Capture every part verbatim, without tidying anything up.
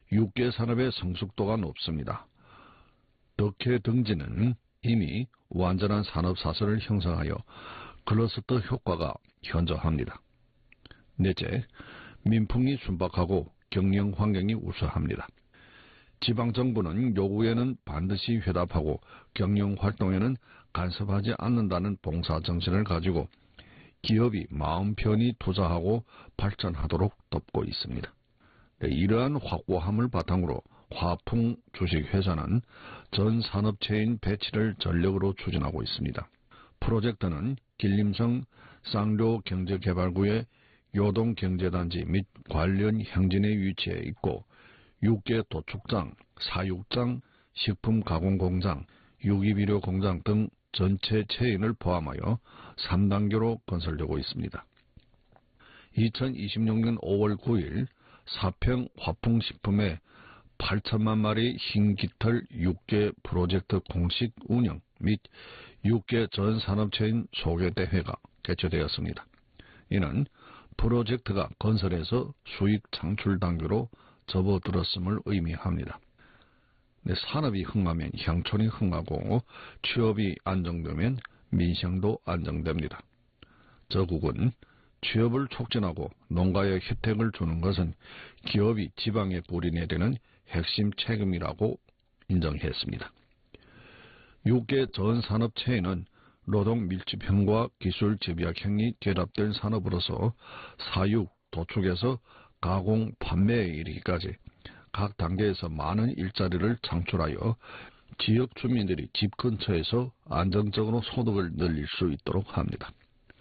육 개 산업의 성숙도가 높습니다. 덕혜 등지는 이미 완전한 산업 사설을 형성하여 클러스터 효과가 현저합니다. 넷째, 민풍이 순박하고 경영 환경이 우수합니다. 지방정부는 요구에는 반드시 회답하고 경영 활동에는 간섭하지 않는다는 봉사정신을 가지고 기업이 마음 편히 투자하고 발전하도록 돕고 있습니다. 네, 이러한 확고함을 바탕으로 화풍 주식회사는 전 산업체인 배치를 전력으로 추진하고 있습니다. 프로젝트는 길림성 쌍료경제개발구의 요동경제단지 및 관련 향진에 위치해 있고 육 개 도축장, 사육장, 식품가공공장, 유기비료공장 등 전체 체인을 포함하여 삼 단계로 건설되고 있습니다. 이천이십육 년 오월 구일 사평 화풍식품의 팔천만 마리 흰깃털 육 개 프로젝트 공식 운영 및 육 개 전산업체인 소개대회가 개최되었습니다. 이는 프로젝트가 건설에서 수익 창출 단계로 접어들었음을 의미합니다. 네, 산업이 흥하면 향촌이 흥하고 취업이 안정되면 민생도 안정됩니다. 저국은 취업을 촉진하고 농가에 혜택을 주는 것은 기업이 지방에 뿌리 내리는 핵심 책임이라고 인정했습니다. 육 개 전산업체에는 노동 밀집형과 기술 집약형이 결합된 산업으로서 사육, 도축에서 가공, 판매에 이르기까지 각 단계에서 많은 일자리를 창출하여 지역 주민들이 집 근처에서 안정적으로 소득을 늘릴 수 있도록 합니다.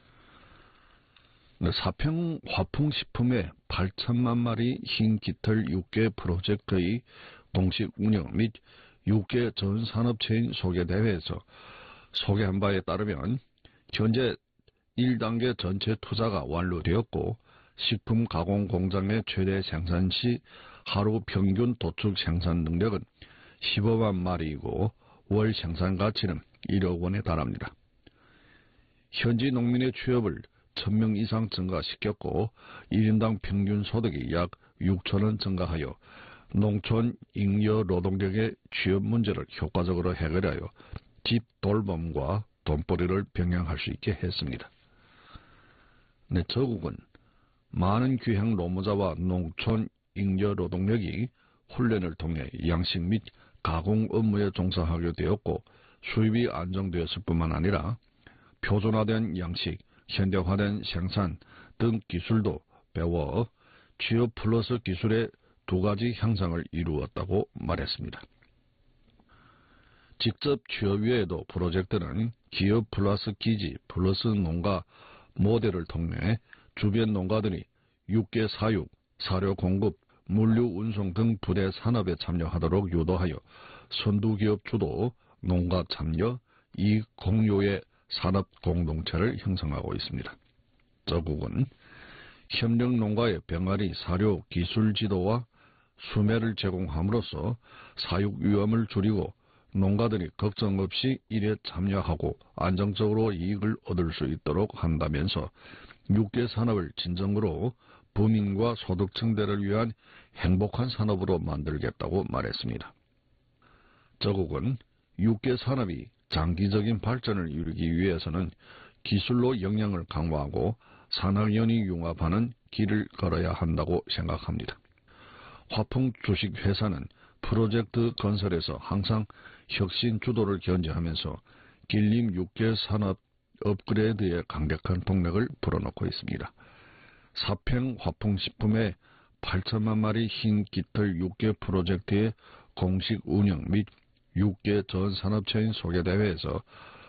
사평 화풍식품의 팔천만 마리 흰깃털 육 개 프로젝트의 공식 운영 및 육 개 전산업체인 소개대회에서 소개한 바에 따르면 현재 일 단계 전체 투자가 완료되었고 식품 가공 공장의 최대 생산 시 하루 평균 도축 생산 능력은 십오만 마리이고 월 생산 가치는 일억 원에 달합니다. 현지 농민의 취업을 천 명 이상 증가시켰고 일 인당 평균 소득이 약 육천 원 증가하여 농촌 잉여 노동력의 취업 문제를 효과적으로 해결하여 집 돌봄과 돈벌이를 병행할 수 있게 했습니다. 네, 저국은 많은 귀향 노무자와 농촌 잉여 노동력이 훈련을 통해 양식 및 가공 업무에 종사하게 되었고 수입이 안정되었을 뿐만 아니라 표준화된 양식, 현대화된 생산 등 기술도 배워 취업 플러스 기술의 두 가지 향상을 이루었다고 말했습니다. 직접 취업 외에도 프로젝트는 기업 플러스 기지 플러스 농가 모델을 통해 주변 농가들이 육 개 사육, 사료 공급, 물류 운송 등 부대 산업에 참여하도록 유도하여 선두기업 주도 농가 참여, 이익 공유의 산업 공동체를 형성하고 있습니다. 저국은 협력 농가의 병아리 사료 기술 지도와 수매를 제공함으로써 사육 위험을 줄이고 농가들이 걱정 없이 일에 참여하고 안정적으로 이익을 얻을 수 있도록 한다면서 육 개 산업을 진정으로 부민과 소득 증대를 위한 행복한 산업으로 만들겠다고 말했습니다. 저국은 육 개 산업이 장기적인 발전을 이루기 위해서는 기술로 역량을 강화하고 산학연이 융합하는 길을 걸어야 한다고 생각합니다. 화풍 주식회사는 프로젝트 건설에서 항상 혁신 주도를 견지하면서 길림 육 개 산업 업그레이드에 강력한 동력을 불어넣고 있습니다. 사평 화풍식품의 팔천만 마리 흰 깃털 육 개 프로젝트의 공식 운영 및 육 개 전산업체인 소개대회에서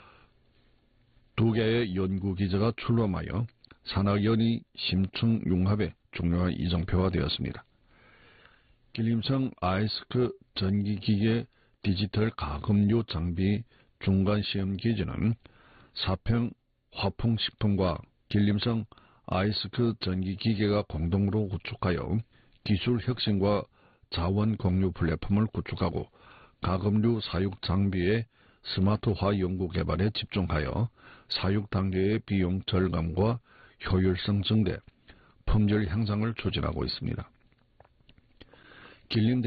두 개의 연구기지가 출범하여 산학연의 심층 융합에 중요한 이정표가 되었습니다. 길림성 아이스크 전기기계 디지털 가금류 장비 중간시험기지는 사평 화풍식품과 길림성 아이스크 전기기계가 공동으로 구축하여 기술 혁신과 자원 공유 플랫폼을 구축하고 가금류 사육 장비의 스마트화 연구 개발에 집중하여 사육 단계의 비용 절감과 효율성 증대, 품질 향상을 추진하고 있습니다. 길림